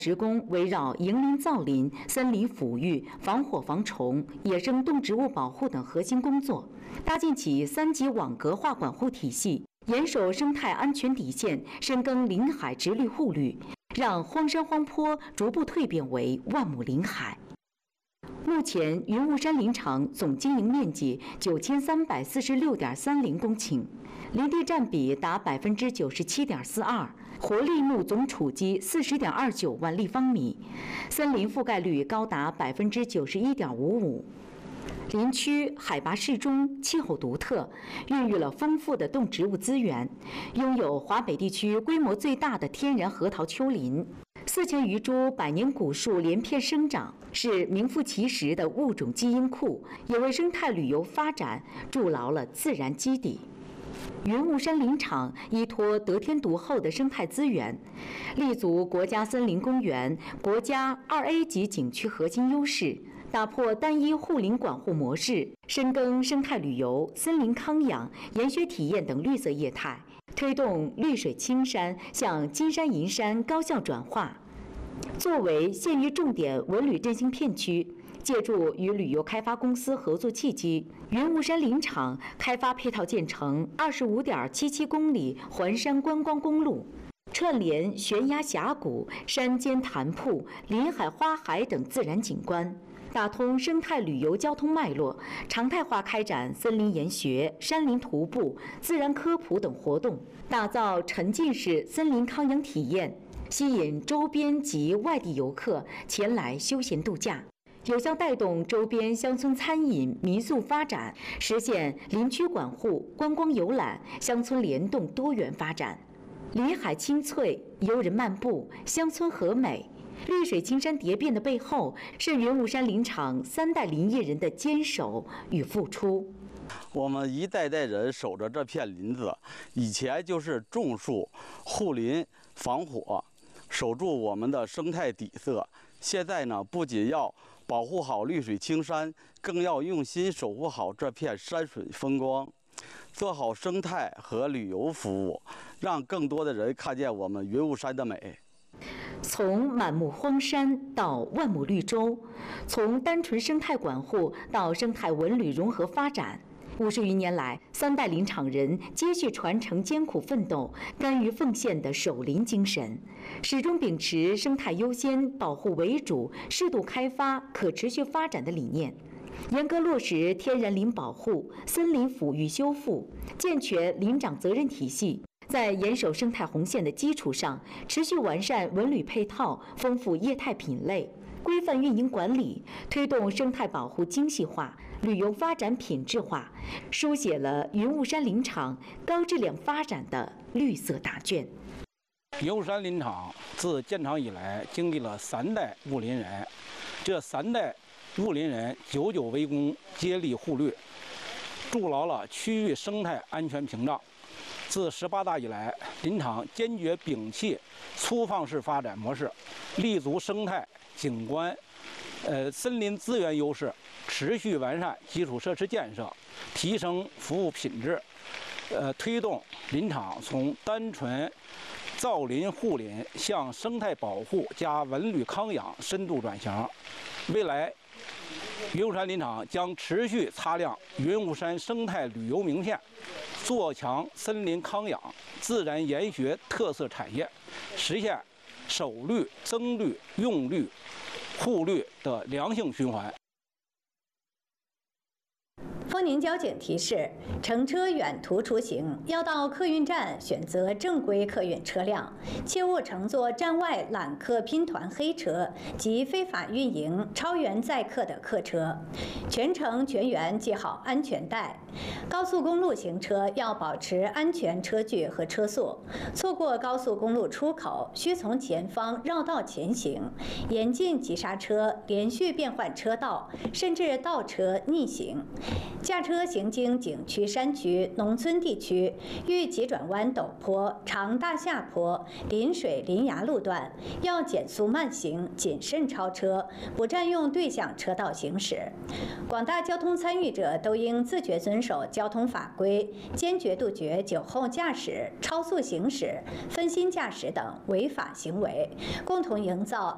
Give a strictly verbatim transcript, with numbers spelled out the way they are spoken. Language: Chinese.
职工围绕营林造林、森林抚育、防火防虫、野生动植物保护等核心工作，搭建起三级网格化管护体系，严守生态安全底线，深耕林海植绿护绿，让荒山荒坡逐步蜕变为万亩林海。目前，云雾山林场总经营面积九千三百四十六点三零公顷，林地占比达百分之九十七点四二，活立木总储积四十点二九万立方米，森林覆盖率高达百分之九十一点五五。林区海拔适中，气候独特，孕育了丰富的动植物资源，拥有华北地区规模最大的天然核桃丘陵。四千余株百年古树连片生长，是名副其实的物种基因库，也为生态旅游发展筑牢了自然基底。云雾山林场依托得天独厚的生态资源，立足国家森林公园、国家二 A 级景区核心优势，打破单一护林管护模式，深耕生态旅游、森林康养、研学体验等绿色业态，推动绿水青山向金山银山高效转化。作为县域重点文旅振兴片区，借助与旅游开发公司合作契机，云雾山林场开发配套建成二十五点七七公里环山观光公路，串联悬崖峡谷、山间潭瀑、林海花海等自然景观，打通生态旅游交通脉络，常态化开展森林研学、山林徒步、自然科普等活动，打造沉浸式森林康养体验，吸引周边及外地游客前来休闲度假，有效带动周边乡村餐饮、民宿发展，实现林区管护、观光游览、乡村联动多元发展。林海清脆，游人漫步，乡村和美。绿水青山蝶变的背后，是云雾山林场三代林业人的坚守与付出。 我们一代代人守着这片林子，以前就是种树、护林、防火，守住我们的生态底色。现在呢，不仅要保护好绿水青山，更要用心守护好这片山水风光，做好生态和旅游服务，让更多的人看见我们云雾山的美。 从满目荒山到万亩绿洲，从单纯生态管护到生态文旅融合发展，五十余年来，三代林场人接续传承艰苦奋斗、甘于奉献的守林精神，始终秉持生态优先、保护为主、适度开发、可持续发展的理念，严格落实天然林保护、森林抚育修复，健全林长责任体系。在严守生态红线的基础上，持续完善文旅配套，丰富业态品类，规范运营管理，推动生态保护精细化、旅游发展品质化，书写了云雾山林场高质量发展的绿色答卷。 云雾山林场自建厂以来，经历了三代雾林人，这三代雾林人久久为功，接力护绿，筑牢了区域生态安全屏障。自十八大以来，林场坚决摒弃粗放式发展模式，立足生态景观、呃森林资源优势，持续完善基础设施建设，提升服务品质，呃推动林场从单纯造林护林向生态保护加文旅康养深度转型。未来，云雾山林场将持续擦亮云雾山生态旅游名片，做强森林康养、自然研学特色产业，实现守绿、增绿、用绿、护绿的良性循环。 丰宁交警提示：乘车远途出行要到客运站选择正规客运车辆，切勿乘坐站外揽客拼团黑车及非法运营超员载客的客车。全程全员系好安全带。高速公路行车要保持安全车距和车速，错过高速公路出口需从前方绕道前行，严禁急刹车、连续变换车道，甚至倒车逆行。驾车行经景区、山区、农村地区，遇急转弯、陡坡、长大下坡、临水、临崖路段，要减速慢行，谨慎超车，不占用对向车道行驶。广大交通参与者都应自觉遵守交通法规，坚决杜绝酒后驾驶、超速行驶、分心驾驶等违法行为，共同营造